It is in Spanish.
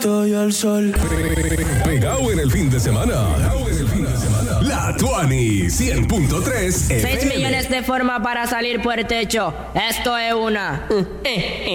Estoy al sol. Pegado en el fin de semana. La Tuani 100.3 6 millones de formas para salir por el techo. Esto es una.